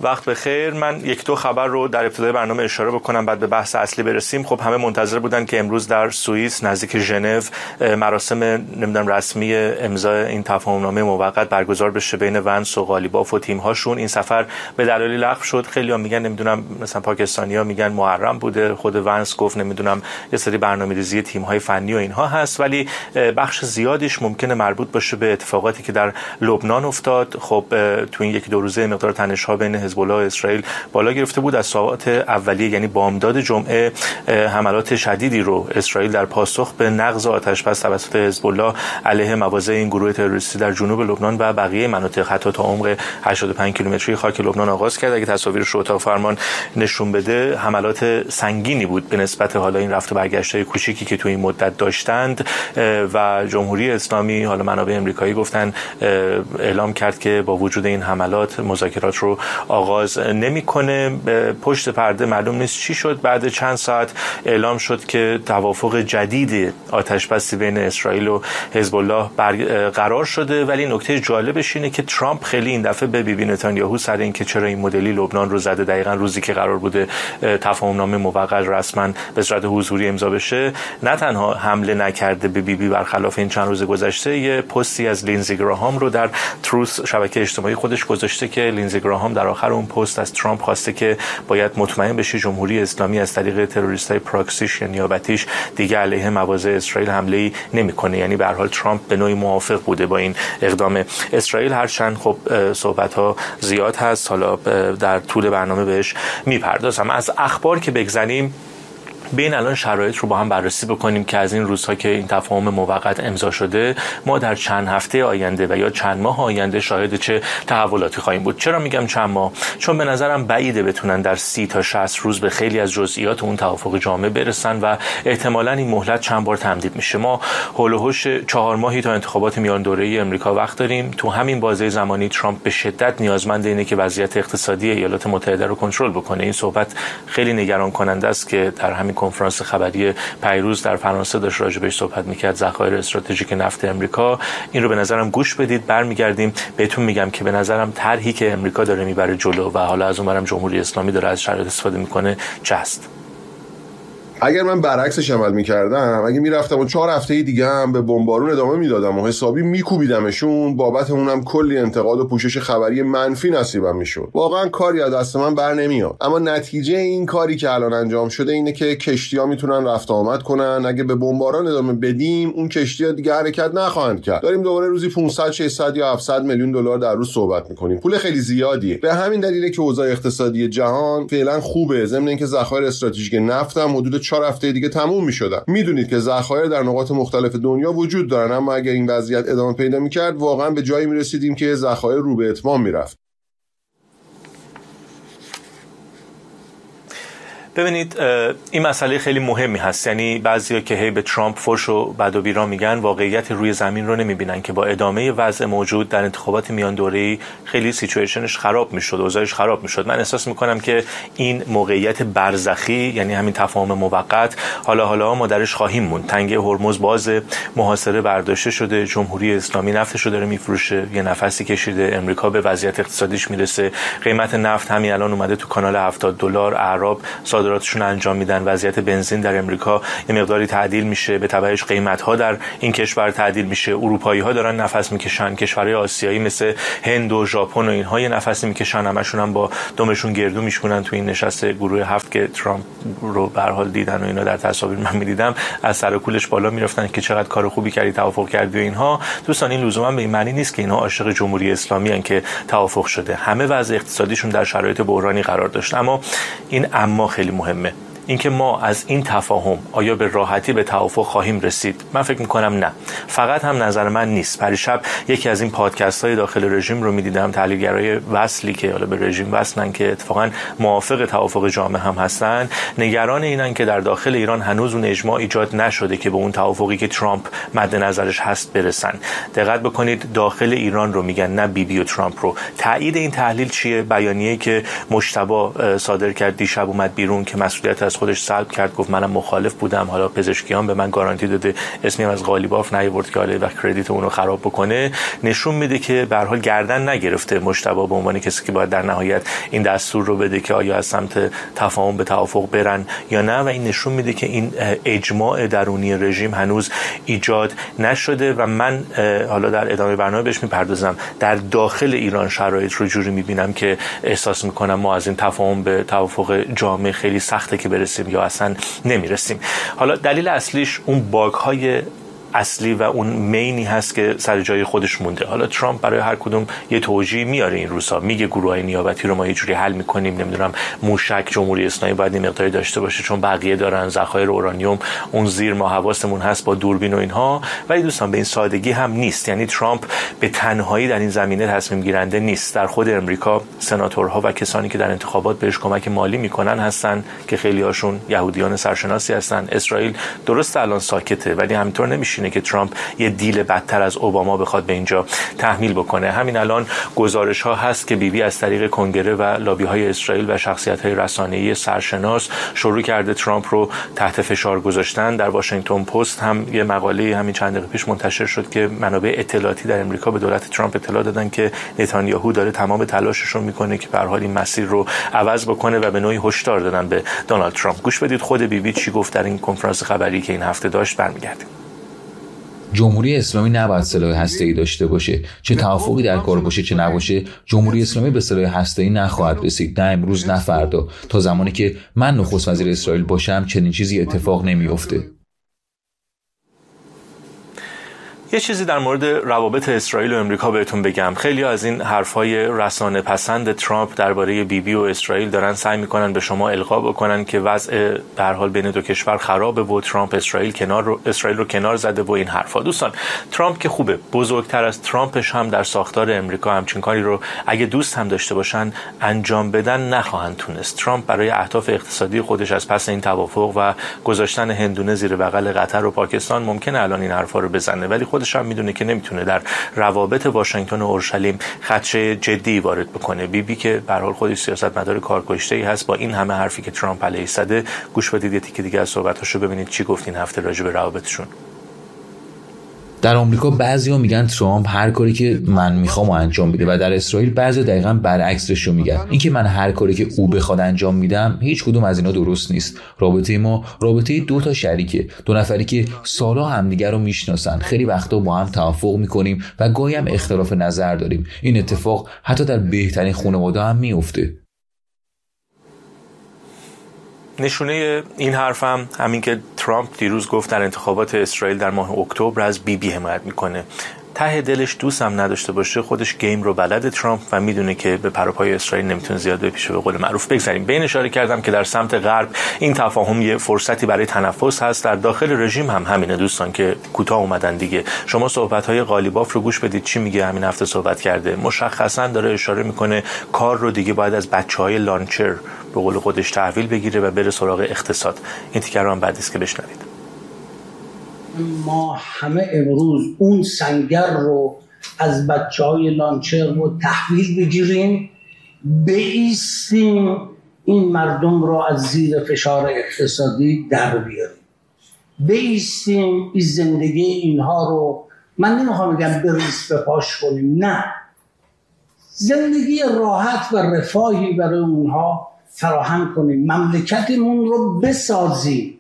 وقت بخیر. من یک دو خبر رو در ابتدای برنامه اشاره بکنم بعد به بحث اصلی برسیم. خب همه منتظر بودن که امروز در سوئیس نزدیک ژنو مراسم رسمی امضای این تفاهمنامه موقت برگزار بشه بین ونس و قالیباف و تیم‌هاشون. این سفر به دلایلی لغو شد. خیلی‌ها میگن مثلا پاکستانی‌ها میگن محرم بوده، خود ونس گفت یه سری برنامه‌ریزی تیم‌های فنی و اینها هست، ولی بخش زیادش ممکنه مربوط باشه به اتفاقاتی که در لبنان افتاد. خب تو این یکی دو روزه مقدار تنش‌ها بین حزب الله و اسرائیل بالا گرفته بود. از ساعات اولیه یعنی بامداد جمعه حملات شدیدی رو اسرائیل در پاسخ به نقض آتش‌بس توسط حزب الله علیه مواضع این گروه تروریستی در جنوب لبنان و بقیه مناطق حتی تا عمق 85 کیلومتری خاک لبنان آغاز کرد. اگه تصاویرش رو اتاق فرمان نشون بده، حملات سنگینی بود به نسبت حالا این رفت و برگشت‌های کوچیکی که تو این مدت داشتند و جمهوری اسلامی، حالا منابع آمریکایی گفتن، اعلام کرد که با وجود این حملات مذاکرات رو آغاز نمی‌کنه. پشت پرده معلوم نیست چی شد. بعد چند ساعت اعلام شد که توافق جدید آتش‌بسی بین اسرائیل و حزب الله قرار شده، ولی نکته جالبش اینه که ترامپ خیلی این دفعه به بیبی نتانیاهو سر این که چرا این مدلی لبنان رو زده دقیقاً روزی که قرار بوده تفاهمنامه موقت رسما به صورت حضوری امضا بشه، نه تنها حمله نکرده به بیبی، برخلاف این چند روز گذشته یه پستی از لینزی گراهام رو در تروث شبکه اجتماعی خودش گذاشته که لینزی گراهام در آخر اون پست از ترامپ خواسته که باید مطمئن بشه جمهوری اسلامی از طریق تروریستای پراکسیش یا نیابتیش دیگه علیه مواضع اسرائیل حمله‌ای نمی‌کنه. یعنی به هر حال ترامپ به نوعی موافق بوده با این اقدام اسرائیل، هرچند خب صحبت‌ها زیاد هست. حالا در طول برنامه بهش میپردازم. از اخبار که بگذریم، بین الان شرایط رو با هم بررسی بکنیم که از این روزها که این تفاهم موقت امضا شده ما در چند هفته آینده و یا چند ماه آینده شاهد چه تحولاتی خواهیم بود. چرا میگم چند ماه؟ چون به نظرم بعیده بتونن در 30 تا 60 روز به خیلی از جزئیات اون توافق جامع برسن و احتمالاً این مهلت چند بار تمدید میشه. ما هول و هوش 4 ماهی تا انتخابات میان دوره‌ای امریکا وقت داریم. تو همین بازه زمانی ترامپ به شدت نیازمند اینه که وضعیت اقتصادی ایالات متحده رو کنترل بکنه. این صحبت خیلی نگران کننده است که در همین کنفرانس خبری پیروز در فرانسه داشت راجع بهش صحبت میکرد، ذخایر استراتژیک نفت امریکا. این رو به نظرم گوش بدید. برمیگردیم بهتون میگم که به نظرم طرحی که امریکا داره میبره جلو و حالا از اونورم جمهوری اسلامی داره از شرایط استفاده میکنه چه است. اگر من برعکسش عمل میکردم، اگه میرفتم و 4 هفته دیگه هم به بمبارون ادامه میدادم و حسابی میکوبیدمشون، بابت اونم کلی انتقاد و پوشش خبری منفی نصیبم میشد. واقعا کاری از دست من بر نمیاد. اما نتیجه این کاری که الان انجام شده اینه که کشتی‌ها میتونن رفت آمد کنن. اگه به بمباران ادامه بدیم، اون کشتی‌ها دیگه حرکت نخواهند کرد. داریم دوباره روزی 500 600 یا 700 میلیون دلار در روز صحبت میکنیم. پول خیلی زیادیه. به همین دلیله که اوضاع اقتصادی جهان فعلا خوبه، ضمن اینکه ذخایر استراتژیک نفت هم حدود 4 هفته دیگه تموم می‌شدن. میدونید که ذخایر در نقاط مختلف دنیا وجود دارن، اما اگر این وضعیت ادامه پیدا می‌کرد واقعا به جایی می‌رسیدیم که ذخایر رو به اتمام می‌رفت. ببینید این مسئله خیلی مهمی هست. یعنی بعضیا که هی به ترامپ فحش و بد و بیرا میگن، واقعیت روی زمین رو نمیبینن که با ادامه وضع موجود در انتخابات میان دوره‌ای خیلی سیچویشنش خراب میشد، اوضاعش خراب میشد. من احساس میکنم که این موقعیت برزخی، یعنی همین تفاهم موقت، حالا ما درش خواهیم موند. تنگه هرمز باز، محاصره برداشته شده، جمهوری اسلامی نفتش رو داره میفروشه، یه نفسی کشیده، امریکا به وضعیت اقتصادیش میرسه، قیمت نفت همین الان اومده تو کانال $70، اعراب صادراتشون انجام میدن، وضعیت بنزین در امریکا یه مقداری تعدیل میشه، به تبعش قیمت‌ها در این کشور تعدیل میشه، اروپایی‌ها دارن نفس میکشن، کشورهای آسیایی مثل هند و ژاپن و اینها یه نفسی میکشن، همشون هم با دمشون گردو میشکنن. تو این نشست گروه 7 که ترامپ رو به هر حال دیدن و اینا در تصاویر من میدیدم، از سر کولش بالا میرفتن که چقدر کار خوبی کردی، توافق کردی و اینها. دوستان این لزوما به این معنی نیست که اینها عاشق جمهوری اسلامی ان که توافق شده. همه وضع اقتصادیشون در شرایط بحرانی قرار داشت. اما این خیلی مهمه، اینکه ما از این تفاهم آیا به راحتی به توافق خواهیم رسید؟ من فکر میکنم نه. فقط هم نظر من نیست. پریشب یکی از این پادکست های داخل رژیم رو میدیدم، تحلیلگرای وصلی که حالا به رژیم وصلن که اتفاقا موافق توافق جامع هم هستن، نگران اینن که در داخل ایران هنوز اون اجماع ایجاد نشده که به اون توافقی که ترامپ مد نظرش هست برسن. دقت بکنید داخل ایران رو میگن، نه بیبی و ترامپ رو. تایید این تحلیل چیه؟ بیانیه‌ای که مجتبی صادر کرد دیشب اومد بیرون که مسئولیت از از خودش سلب کرد، گفت منم مخالف بودم، حالا پزشکیان به من گارانتی داده اسمیم از قالیباف نیورد که حالا وقت کردیت اونو خراب بکنه، نشون میده که به هر حال گردن نگرفته مجتبی به عنوان کسی که باید در نهایت این دستور رو بده که آیا از سمت تفاهم به توافق برن یا نه، و این نشون میده که این اجماع درونی رژیم هنوز ایجاد نشده و من حالا در ادامه برنامه بهش میپردازم. در داخل ایران شرایط رو جوری میبینم که احساس میکنم ما از این تفاهم به توافق جامع خیلی سخته که برسیم یا اصلا نمیرسیم. حالا دلیل اصلیش اون باگ‌های اصلی و اون مینی هست که سر جای خودش مونده. حالا ترامپ برای هر کدوم یه توجیه میاره این روزا، میگه گروهای نیابتی رو ما یه جوری حل میکنیم، نمیدونم موشک جمهوری اسلامی باید این مقداری داشته باشه چون بقیه دارن، ذخایر اورانیوم اون زیر ما حواسمون هست با دوربین و اینها. ولی دوستان به این سادگی هم نیست، یعنی ترامپ به تنهایی در این زمینه تصمیم گیرنده نیست. در خود امریکا سناتورها و کسانی که در انتخابات بهش کمک مالی میکنن هستن که خیلی هاشون یهودیان سرشناسی هستن. اسرائیل درست الان ساکته ولی همینطور نمیشه که ترامپ یه دیل بدتر از اوباما بخواد به اینجا تحمیل بکنه. همین الان گزارش ها هست که بیبی از طریق کنگره و لابی های اسرائیل و شخصیت های رسانه‌ای سرشناس شروع کرده ترامپ رو تحت فشار گذاشتن. در واشنگتن پست هم یه مقاله همین چند دقیقه پیش منتشر شد که منابع اطلاعاتی در امریکا به دولت ترامپ اطلاع دادن که نتانیاهو داره تمام تلاشش رو میکنه که به هر حال این مسیر رو عوض بکنه و به نوعی هشدار دادن به دونالد ترامپ. گوش بدید خود بیبی چی گفت در این کنفرانس خبری که این هفته داشت. برمیگردیم. جمهوری اسلامی نباید سلاح هسته‌ای داشته باشه، چه توافقی در کار باشه چه نباشه. جمهوری اسلامی به سلاح هسته‌ای نخواهد رسید، نه امروز نه فردا. تا زمانی که من نخست وزیر اسرائیل باشم چنین چیزی اتفاق نمیفته. یه چیزی در مورد روابط اسرائیل و امریکا بهتون بگم. خیلی از این حرفای رسانه پسند ترامپ درباره بیبی و اسرائیل دارن سعی میکنن به شما القا بکنن که وضع به هر حال بین دو کشور خرابه و ترامپ اسرائیل رو کنار زده و این حرفا. دوستان ترامپ که خوبه، بزرگتر از ترامپش هم در ساختار امریکا همچین کاری رو اگه دوست هم داشته باشن انجام بدن نخواهند تونست. ترامپ برای اهداف اقتصادی خودش از پس این توافق و گذاشتن هندونه زیر بغل قطر و پاکستان ممکنه الان این حرفا رو بزنه، ولی خودش هم میدونه که نمیتونه در روابط واشنگتن و اورشلیم خدشه جدی وارد بکنه. بیبی که به هر حال خودش سیاستمدار کارکشته‌ای هست، با این همه حرفی که ترامپ علیه زده، گوش بدید یه تیکه دیگه از صحبتاشو ببینید چی گفت این هفته راجع به روابطشون. در آمریکا بعضیا میگن ترامپ هر کاری که من میخوام انجام میده و در اسرائیل بعضیا دقیقاً برعکسش رو میگن. اینکه من هر کاری که او بخواد انجام میدم، هیچ کدوم از اینا درست نیست. رابطه ما رابطه دو تا شریکه، دو نفری که سالها همدیگر رو میشناسن. خیلی وقتا با هم توافق میکنیم و گاهی هم اختلاف نظر داریم. این اتفاق حتی در بهترین خانواده هم میفته. نشونه این حرفم همین که ترامپ دیروز گفت در انتخابات اسرائیل در ماه اکتبر از بیبی حمایت میکنه. ته دلش دوست هم نداشته باشه، خودش گیم رو بلد ترامپ و میدونه که به پروپای اسرائیل نمیتونه زیاد بپیشه. به قول معروف بگذاریم. به این اشاره کردم که در سمت غرب این تفاهم یه فرصتی برای تنفس هست. در داخل رژیم هم همینه دوستان که کوتاه اومدن دیگه. شما صحبت‌های قالیباف رو گوش بدید چی میگه. همین هفته صحبت کرده، مشخصا داره اشاره میکنه کار رو دیگه باید از بچهای لانچر به قول خودش تحویل بگیره و بره سراغ اقتصاد. این تیکر رو هم بعد است که بشنوید. ما همه امروز اون سنگر رو از بچهای لانچر رو تحویل بگیریم، بایستیم این مردم رو از زیر فشار اقتصادی در بیاریم، بایستیم این زندگی اینها رو، من نمیخوام بگم بریز به پاش کنیم، نه، زندگی راحت و رفاهی برای اونها فراهم کنیم، مملکتمون رو بسازیم.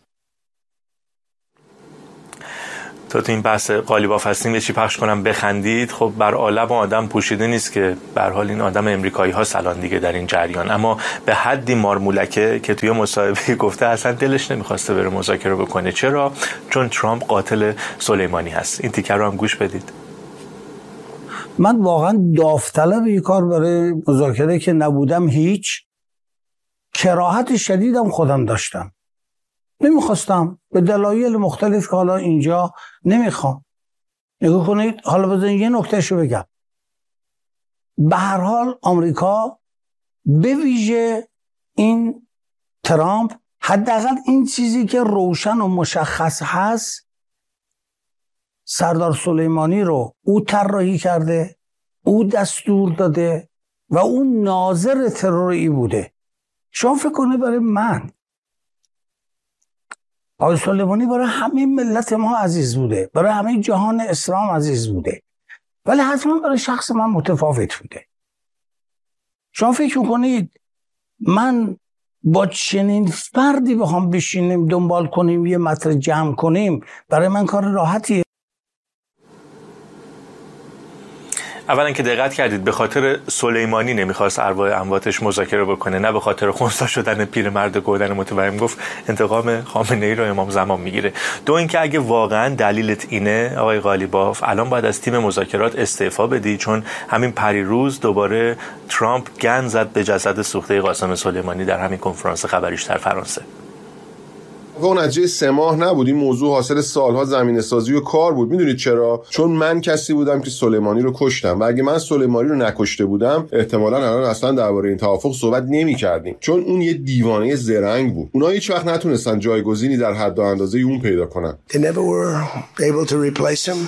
تو این بحث قالیباف هستیم یه چی پخش کنم بخندید. خب بر عالم آدم پوشیده نیست که به هر حال این آدم امریکایی ها سالان دیگه در این جریان، اما به حدی مارمولکه که توی مصاحبه گفته اصلا دلش نمیخواسته بره مذاکره بکنه. چرا؟ چون ترامپ قاتل سلیمانی هست. این تیکر رو هم گوش بدید. من واقعا داوطلب این کار برای مذاکره که نبودم، هیچ کراهت شدیدم خودم داشتم، نمیخواستم به دلایل مختلف که حالا اینجا نمیخوام. نگاه کنید، حالا بذارید یه نکتهشو بگم. به هر حال آمریکا به ویژه این ترامپ، حداقل این چیزی که روشن و مشخص هست، سردار سلیمانی رو او طراحی کرده، او دستور داده و او ناظر تروری بوده. شما فکر کنید برای من آقای سلیمانی برای همه ملت ما عزیز بوده، برای همه جهان اسلام عزیز بوده، ولی حتما برای شخص من متفاوت بوده. شما فکر میکنید من با چنین فردی بخوام بشینیم دنبال کنیم یه مطلب جمع کنیم برای من کار راحتیه؟ اولا که دقت کردید به خاطر سلیمانی نمیخواست ارواح امواتش مذاکره بکنه، نه به خاطر خونسا شدن پیرمرد گودن متوهم. گفت انتقام خامنه‌ای رو امام زمان میگیره. دو اینکه اگه واقعا دلیلت اینه آقای قالیباف، الان باید از تیم مذاکرات استعفا بدی، چون همین پریروز دوباره ترامپ گند زد به جسد سوخته قاسم سلیمانی در همین کنفرانس خبریش در فرانسه. و اون نتیجه 3 ماه نبود، این موضوع حاصل سالها زمینه سازی و کار بود. میدونید چرا؟ چون من کسی بودم که سلیمانی رو کشتم و اگه من سلیمانی رو نکشته بودم احتمالاً الان اصلا درباره این توافق صحبت نمی‌کردیم، چون اون یه دیوانه زرنگ بود. اونها هیچ وقت نتونستن جایگزینی در حد و اندازه اون پیدا کنن. They never were able to replace him.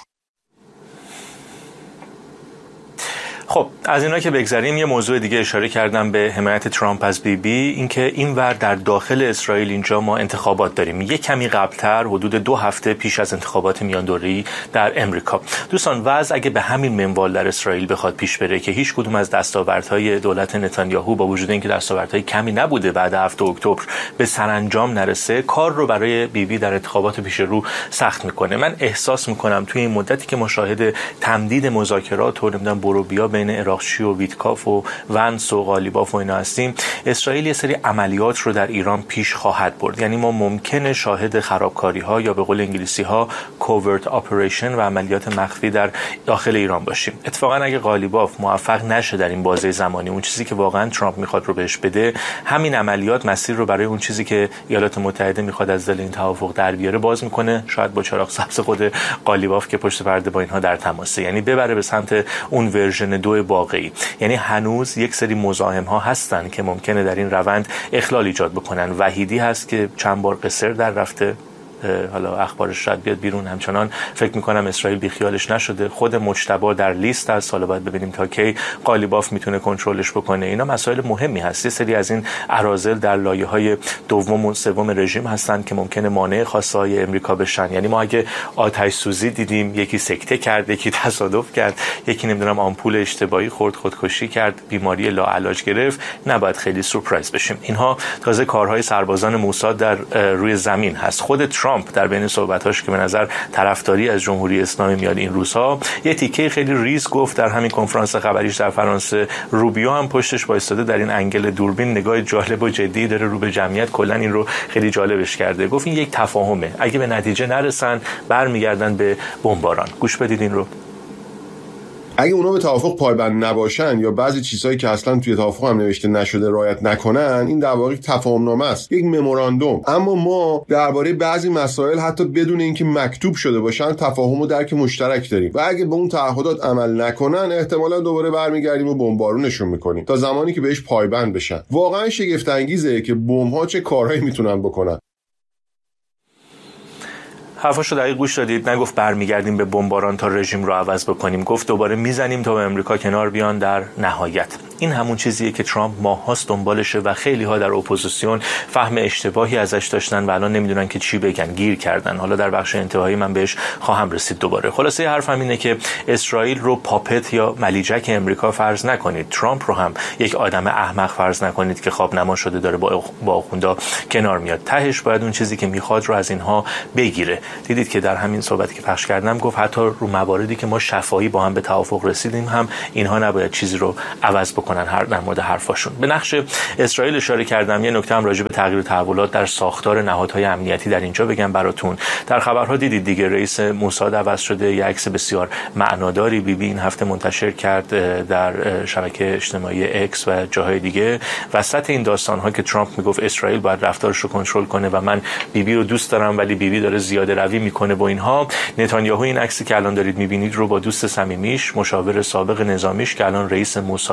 خب از اینا که بگذریم، یه موضوع دیگه اشاره کردم به حمایت ترامپ از بیبی، اینکه اینور در داخل اسرائیل اینجا ما انتخابات داریم، یه کمی قبلتر، حدود 2 هفته پیش از انتخابات میاندوره‌ای در امریکا. دوستان وضع اگه به همین منوال در اسرائیل بخواد پیش بره که هیچ کدوم از دستاوردهای دولت نتانیاهو با وجود اینکه دستاوردهای کمی نبوده بعد 7 اکتبر به سرانجام نرسه، کار رو برای بیبی در انتخابات پیش رو سخت میکنه. من احساس میکنم توی این مدتی که ما شاهد تمدید مذاکرات و نمیدونم برو بیا بین اراغچی و ویتکاف و ونس و قالیباف و اینا هستیم، اسرائیل یه سری عملیات رو در ایران پیش خواهد برد. یعنی ما ممکنه شاهد خرابکاری ها یا به قول انگلیسی ها کوورت اپریشن و عملیات مخفی در داخل ایران باشیم. اتفاقا اگه قالیباف موفق نشه در این بازه زمانی اون چیزی که واقعا ترامپ میخواد رو بهش بده، همین عملیات مسیر رو برای اون چیزی که ایالات متحده میخواد از دل این توافق در بیاره باز میکنه، شاید با چراغ سبز خود قالیباف که پشت پرده با اینها در تماسه، یعنی ببره به سمت اون ورژن 2 واقعی. یعنی هنوز یک سری مزاحم ها هستن که ممکنه در این روند اخلال ایجاد بکنن. وحیدی هست که چند بار قصر در رفته، حالا اخبارش شاید بیاد بیرون، همچنان فکر میکنم اسرائیل بیخیالش نشده. خود مجتبی در لیست از سال باید ببینیم تا کی قالیباف میتونه کنترلش بکنه. اینا مسائل مهمی هست. یه سری از این اراذل در لایه‌های دوم و سوم رژیم هستن که ممکنه مانع خواسته‌های امریکا بشن. یعنی ما اگه آتش سوزی دیدیم، یکی سکته کرد، یکی تصادف کرد، یکی نمیدونم آمپول اشتباهی خورد، خودکشی کرد، بیماری لاعلاج گرفت، نباید خیلی سورپرایز بشیم. اینها تازه کارهای سربازان موساد در روی زمین هست. خود ترامپ در بین صحبتاش که به نظر طرفداری از جمهوری اسلامی میاد این روزها، یه تیکه خیلی ریز گفت در همین کنفرانس خبریش در فرانسه. روبیو هم پشتش وایساده در این انگل دوربین، نگاه جالب و جدی داره رو به جمعیت، کلا این رو خیلی جالبش کرده. گفت این یک تفاهمه، اگه به نتیجه نرسن برمیگردن به بمباران. گوش بدید این رو. اگه اونا به توافق پایبند نباشن یا بعضی چیزهایی که اصلا توی توافق هم نوشته نشده رعایت نکنن، این در واقع تفاهمنامه است، یک مموراندوم. اما ما درباره بعضی مسائل حتی بدون اینکه مکتوب شده باشن تفاهم و درک مشترک داریم و اگه به اون تعهدات عمل نکنن احتمالاً دوباره برمیگردیم و بمبارونشون میکنیم تا زمانی که بهش پایبند بشن. واقعا شگفت انگیزه که بمب‌ها چه کارهایی میتونن بکنن. حرفاشو دقیق گوش دادید. نگفت برمیگردیم به بمباران تا رژیم رو عوض بکنیم، گفت دوباره میزنیم تا به امریکا کنار بیان در نهایت. این همون چیزیه که ترامپ ماهاست دنبالشه و خیلی ها در اپوزیسیون فهم اشتباهی ازش داشتن و الان نمیدونن که چی بگن، گیر کردن. حالا در بخش انتهایی من بهش خواهم رسید دوباره. خلاصه حرفم اینه که اسرائیل رو پاپت یا ملیجک امریکا فرض نکنید. ترامپ رو هم یک آدم احمق فرض نکنید که خواب نما شده داره با آخوندا کنار میاد. تهش باید اون چیزی که میخواد رو از اینها بگیره. دیدید که در همین صحبتی که پخش کردم گفت حتی رو مواردی که ما شفاهی با هم به توافق رسیدیم هم اینها نباید چیزی رو عوض بکنن در مورد حرفاشون. به نقش اسرائیل اشاره کردم. یه نکته هم راجع به تغییر تحولات در ساختار نهادهای امنیتی در اینجا بگم براتون. در خبرها دیدید دیگه رئیس موساد عوض شده. یک عکس بسیار معناداری بیبی این هفته منتشر کرد در شبکه اجتماعی اکس و جاهای دیگه. وسط این داستان‌ها که ترامپ میگفت اسرائیل باید رفتارش رو کنترل کنه و من بیبی رو دوست دارم ولی بیبی داره زیاده روی میکنه با اینها، نتانیاهو این عکسی که الان دارید میبینید رو با دوست صمیمیش، مشاور سابق نظامیش که الان رئیس موساد شده،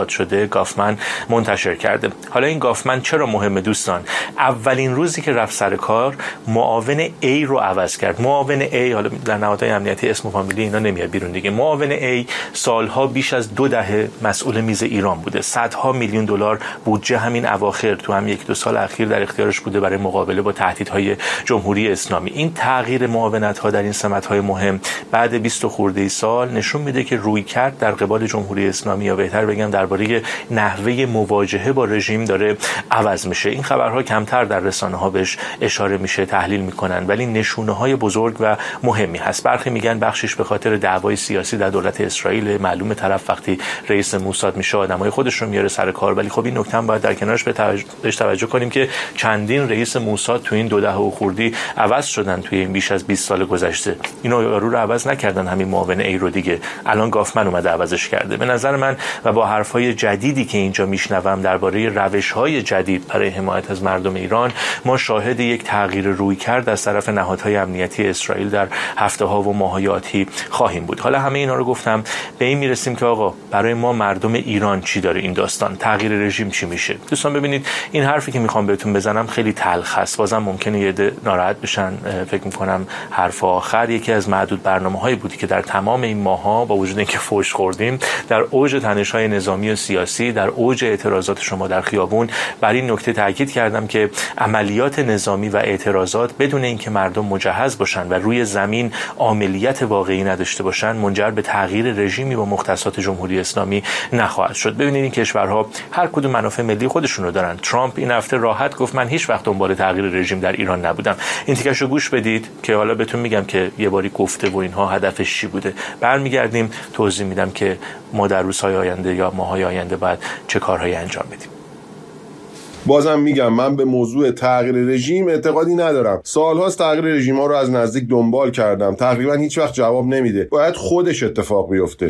گافمن منتشر کرده. حالا این گافمن چرا مهمه دوستان؟ اولین روزی که رفت سر کار معاون A رو عوض کرد. معاون A، حالا در نهادهای امنیتی اسم و فامیلی اینا نمیاد بیرون دیگه، معاون A سالها بیش از 2 دهه مسئول میز ایران بوده. صدها میلیون دلار بودجه همین اواخر تو هم 1-2 سال اخیر در اختیارش بوده برای مقابله با تهدیدهای جمهوری اسلامی. این تغییر معاونت‌ها در این سمت‌های مهم بعد 20 خورده سال نشون میده که رویکرد در قبال جمهوری اسلامی، یا بهتر بگم درباره نحوه مواجهه با رژیم، داره عوض میشه. این خبرها کمتر در رسانه‌ها بهش اشاره میشه، تحلیل میکنن، ولی نشونه‌های بزرگ و مهمی هست. برخی میگن بخشش به خاطر دعوای سیاسی در دولت اسرائیل. معلومه طرف وقتی رئیس موساد میشه آدمای خودش رو میاره سر کار، ولی خب این نکته هم باید در کنارش بهش توجه کنیم که چندین رئیس موساد تو این 2 دهه و خوردی عوض شدن توی این بیش از 20 سال گذشته. اینا یارو رو عوض نکردن، همین معاون ای رو دیگه الان گافمن اومده عوضش کرده. به نظر من و با حرفای جدیدی که اینجا میشنوم درباره روش‌های جدید برای حمایت از مردم ایران، ما شاهد یک تغییر رویکرد از طرف نهادهای امنیتی اسرائیل در هفته‌ها و ماه‌های آتی خواهیم بود. حالا همه اینا رو گفتم، به این میرسیم که آقا برای ما مردم ایران چی داره این داستان؟ تغییر رژیم چی میشه؟ دوستان ببینید، این حرفی که میخوام بهتون بزنم خیلی تلخ است. بازم ممکنه یه عده ناراحت بشن. فکر میکنم حرف آخر یکی از معدود برنامه‌هایی بودی که در تمام این ماه‌ها با وجود اینکه فحش خوردیم، در اوج تنش‌های نظامی و سیاسی، در اوج اعتراضات شما در خیابون، بر این نکته تاکید کردم که عملیات نظامی و اعتراضات بدون اینکه مردم مجهز باشن و روی زمین عملیات واقعی نداشته باشن منجر به تغییر رژیمی با مختصات جمهوری اسلامی نخواهد شد. ببینید این کشورها هر کدوم منافع ملی خودشون رو دارن. ترامپ این هفته راحت گفت من هیچ وقت دنبال تغییر رژیم در ایران نبودم. این تیکشو گوش بدید که حالا بهتون میگم که یه باری گفته و اینها هدفش چی بوده. برمیگردیم توضیح میدم که ما در روزهای آینده یا ماهای آینده باید چه کارهایی انجام بدیم. بازم میگم من به موضوع تغییر رژیم اعتقادی ندارم. سالهاست تغییر رژیم ها رو از نزدیک دنبال کردم. تقریبا هیچ وقت جواب نمیده. باید خودش اتفاق بیفته.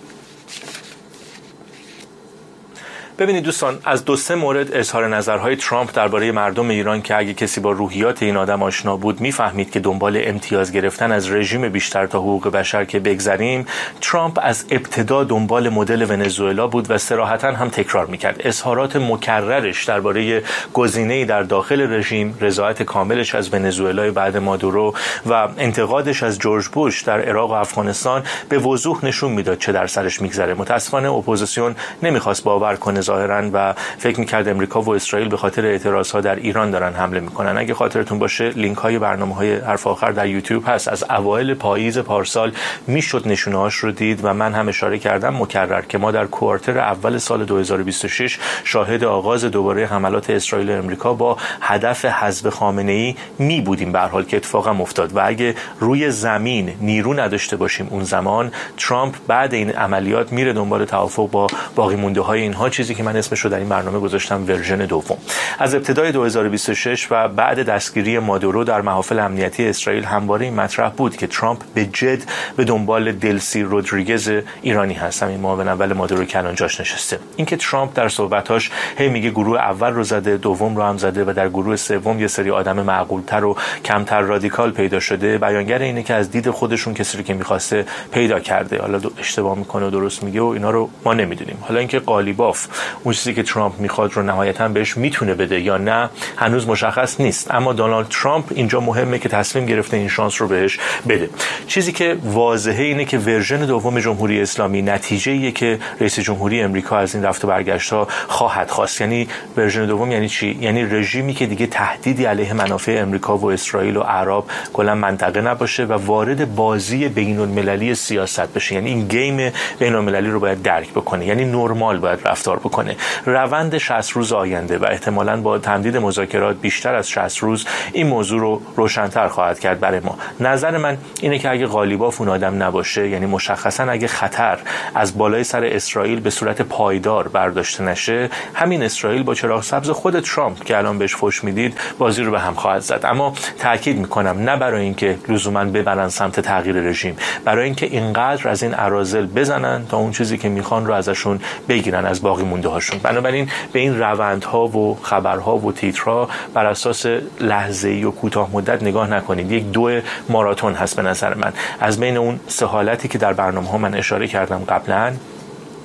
ببینید دوستان، از 2-3 مورد اظهار نظرهای ترامپ درباره مردم ایران که اگه کسی با روحیات این آدم آشنا بود میفهمید که دنبال امتیاز گرفتن از رژیم بیشتر تا حقوق بشر که بگذریم، ترامپ از ابتدا دنبال مدل ونزوئلا بود و صراحتاً هم تکرار میکرد. اظهارات مکررش درباره گزینه‌ای در داخل رژیم، رضایت کاملش از ونزوئلا بعد مادورو و انتقادش از جورج بوش در عراق و افغانستان به وضوح نشون میداد چه در سرش میگذره. متاسفانه اپوزیسیون نمیخواست باور کنه ظاهرا و فکر میکرد امریکا و اسرائیل به خاطر اعتراضها در ایران دارن حمله میکنن. اگه خاطرتون باشه لینک های برنامه‌های حرف آخر در یوتیوب هست. از اوایل پاییز پارسال میشد نشونه‌هاش رو دید و من هم اشاره کردم مکرر که ما در کوارتر اول سال 2026 شاهد آغاز دوباره حملات اسرائیل و امریکا با هدف حذف خامنه‌ای می بودیم، به هر حال که اتفاقا افتاد. و اگه روی زمین نیرو نداشته باشیم اون زمان، ترامپ بعد این عملیات میره دنبال توافق با باقی مونده های اینها، چیزی که من اسمش رو در این برنامه گذاشتم ورژن دوم. از ابتدای 2026 و بعد دستگیری مادورو در محافل امنیتی اسرائیل همواره این مطرح بود که ترامپ به جد به دنبال دلسی رودریگز ایرانی هست، همین معاون اول مادورو که الان جاش نشسته. اینکه ترامپ در صحبتاش هی میگه گروه اول رو زده، دوم رو هم زده و در گروه سوم یه سری آدم معقول‌تر و کمتر رادیکال پیدا شده، بیانگر اینه که از دید خودشون کسی رو که می‌خواسته پیدا کرده. حالا اشتباه میکنه و درست میگه و اینا رو ما نمیدونیم. حالا اینکه قالیباف اون چیزی که ترامپ میخواد رو نهایتاً بهش میتونه بده یا نه هنوز مشخص نیست، اما دونالد ترامپ اینجا مهمه که تصمیم گرفته این شانس رو بهش بده. چیزی که واضحه اینه که ورژن دوم جمهوری اسلامی نتیجه‌ایه که رئیس جمهوری امریکا از این رفت و برگشت‌ها خواهد خواست. یعنی ورژن دوم یعنی چی؟ یعنی رژیمی که دیگه تهدیدی علیه منافع امریکا و اسرائیل و عرب کلا منطقه نباشه و وارد بازی بین‌المللی سیاست بشه. یعنی این گیم بین‌المللی رو باید درک بکنه، یعنی نرمال باید رفتار بکنه. روند 60 روز آینده و احتمالاً با تمدید مذاکرات بیشتر از 60 روز این موضوع رو روشن‌تر خواهد کرد برای ما. نظر من اینه که اگه قالیباف اون آدم نباشه، یعنی مشخصاً اگه خطر از بالای سر اسرائیل به صورت پایدار برداشته نشه، همین اسرائیل با چراغ سبز خود ترامپ که الان بهش فحش میدید بازی رو به هم خواهد زد. اما تاکید میکنم نه برای اینکه لزوماً ببرن سمت تغییر رژیم، برای اینکه اینقدر از این اراذل بزنن تا اون چیزی که میخوان رو ازشون بگیرن، از باقی مونده هاشون. بنابراین به این روندها و خبرها و تیترها بر اساس لحظه‌ای و کوتاه مدت نگاه نکنید. یک دو ماراتون هست به نظر من. از بین اون سه حالتی که در برنامه‌ها من اشاره کردم قبلا،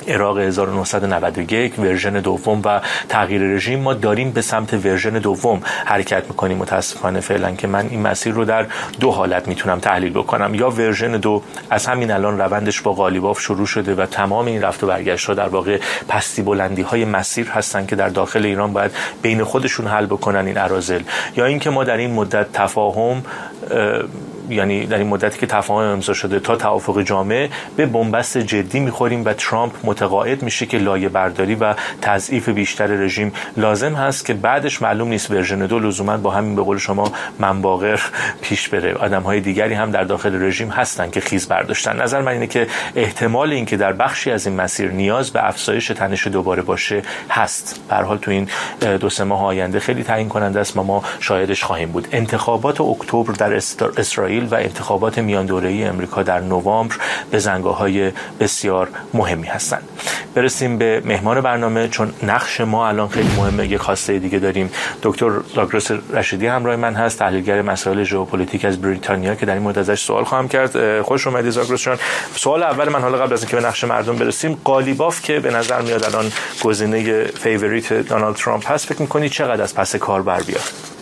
عراق 1991 ورژن دوم و تغییر رژیم، ما داریم به سمت ورژن دوم حرکت میکنیم متاسفانه فعلا، که من این مسیر رو در دو حالت میتونم تحلیل بکنم. یا ورژن دو از همین الان روندش با قالیباف شروع شده و تمام این رفت و برگشت ها در واقع پستی بلندی های مسیر هستن که در داخل ایران باید بین خودشون حل بکنن این اراذل، یا اینکه ما در این مدت تفاهم، یعنی در این مدتی که تفاهم امضا شده تا توافق جامع، به بنبست جدی میخوریم و ترامپ متقاعد میشه که لایه برداری و تضعیف بیشتر رژیم لازم هست، که بعدش معلوم نیست ورژن دو لزوما با همین به قول شما منباغر پیش بره. آدم‌های دیگری هم در داخل رژیم هستن که خیز برداشتن. نظر من اینه که احتمال این که در بخشی از این مسیر نیاز به افزایش تنش دوباره باشه هست. به هر حال تو این 2-3 ماه آینده خیلی تعیین کننده است، ما شاهدش خواهیم بود. انتخابات اکتبر در اسرائیل و انتخابات میان دوره‌ای امریکا در نوامبر به زنگاه‌های بسیار مهمی هستند. برسیم به مهمان برنامه، چون نقش ما الان خیلی مهمه. یک خواسته دیگه داریم. دکتر زاگرس رشیدی همراه من هست، تحلیلگر مسائل ژئوپلیتیک از بریتانیا، که در این مورد ازش سوال خواهم کرد. خوش اومدید زاگرس جان. سوال اول من، حالا قبل از اینکه به نقش مردم برسیم، قالیباف که به نظر میاد الان گزینه فیوریت دونالد ترامپ هست، فکر می‌کنید چقدر از پس کار بر بیاد؟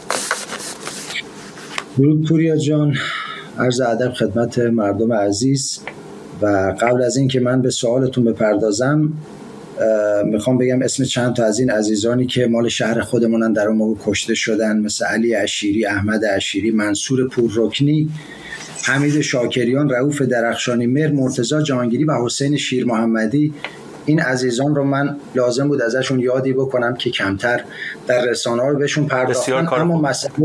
درود پوریا جان، عرض ادب خدمت مردم عزیز. و قبل از این که من به سوالتون بپردازم، میخوام بگم اسم چند تا از این عزیزانی که مال شهر خودمونن در اون موقع کشته شدن، مثل علی عشیری، احمد عشیری، منصور پوررکنی، حمید شاکریان، رؤوف درخشانی مهر، مرتضی جهانگیری و حسین شیر محمدی. این عزیزان رو من لازم بود ازشون یادی بکنم که کمتر در رسانه‌ها رو بهشون پرداختن. اما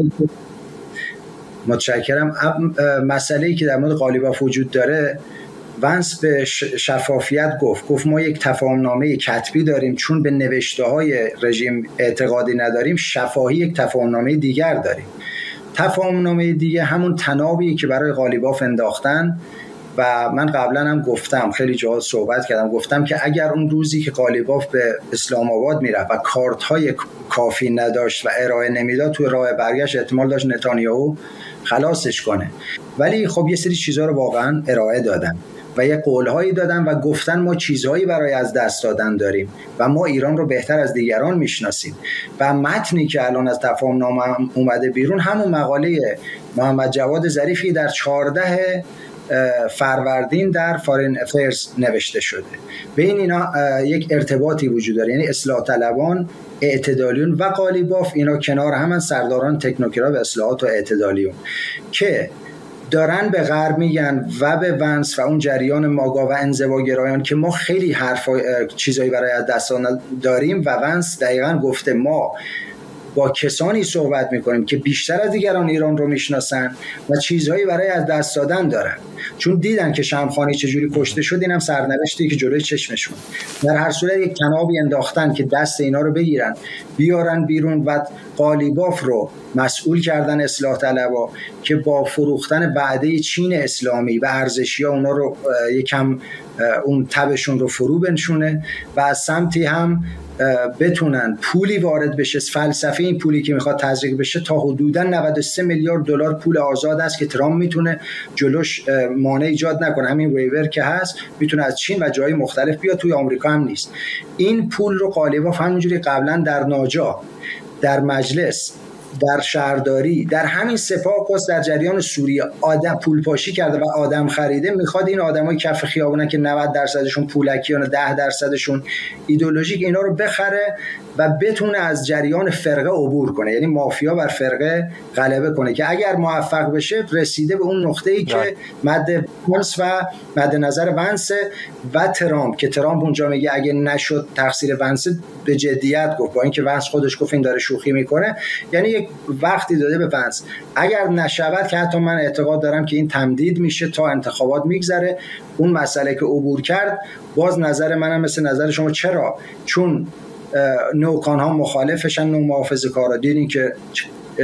متشکرم. مسئله‌ای که در مورد قالیباف وجود داره، ونس به شفافیت گفت ما یک تفاهمنامه کتبی داریم، چون به نوشته‌های رژیم اعتقادی نداریم، شفاهی یک تفاهمنامه دیگر داریم. تفاهمنامه دیگه همون تنابی که برای قالیباف انداختن، و من قبلا هم گفتم، خیلی جاها صحبت کردم، گفتم که اگر اون روزی که قالیباف به اسلام آباد میرفت و کارت‌های کافی نداشت و ارائه نمیداد، توی راه برگشت احتمال داشت نتانیاهو خلاصش کنه. ولی خب یه سری چیزها رو واقعا ارائه دادن و یه قولهایی دادن و گفتن ما چیزهایی برای از دست دادن داریم و ما ایران رو بهتر از دیگران میشناسیم. و متنی که الان از تفاهمنامه اومده بیرون، همون مقاله محمد جواد ظریفی در 14 فروردین در فارین افیرز نوشته شده. بین اینا یک ارتباطی وجود داره، یعنی اصلاح طلبان، اعتدالیون و قالیباف، اینا کنار هم سرداران تکنوکرات و اصلاحات و اعتدالیون که دارن به غرب میگن و به ونس و اون جریان ماگا و انزواگرایان که ما خیلی چیزایی برای از دست داریم، و ونس دقیقاً گفته ما با کسانی صحبت میکنیم که بیشتر از دیگران ایران رو میشناسن و چیزهایی برای از دست دادن دارن، چون دیدن که شمخانی چجوری کشته شد. اینم سرنوشتی که جلوی چشمشون. در هر صورت یک تنابی انداختن که دست اینا رو بگیرن بیارن بیرون و قالیباف رو مسئول کردن اصلاح طلبا که با فروختن وعده چین اسلامی و ارزشی‌ها اونا رو یکم اون تبشون رو فرو بنشونه و از سمتی هم بتونن پولی وارد بشه. فلسفه این پولی که میخواد تزریق بشه تا حدوداً 93 میلیارد دلار پول آزاد است که ترامپ میتونه جلوش مانع ایجاد نکنه. همین ویور که هست میتونه از چین و جای مختلف بیاد، توی آمریکا هم نیست. این پول رو قالیباف همونجوری قبلا در ناجا، در مجلس، در شهرداری، در همین سپاه قدس، در جریان سوریه آدم پول پاشی کرده و آدم خریده. میخواد این آدمای کف خیابونن که 90% پولکیان و 10% ایدئولوژیک، اینا رو بخره و بتونه از جریان فرقه عبور کنه، یعنی مافیا بر فرقه غلبه کنه، که اگر موفق بشه رسیده به اون نقطه‌ای که مد ونس و مد نظر ونس و ترامپ، که ترامپ اونجا میگه اگه نشد تقصیر ونس، به جدیت گفت، با اینکه ونس خودش گفت این داره شوخی میکنه. یعنی یک وقتی داده به ونس اگر نشود، که حتی من اعتقاد دارم که این تمدید میشه تا انتخابات میگذره، اون مسئله که عبور کرد، باز نظر منم مثل نظر شما. چرا؟ چون نوکان ها مخالفشن، نو محافظه کارا. دیدین که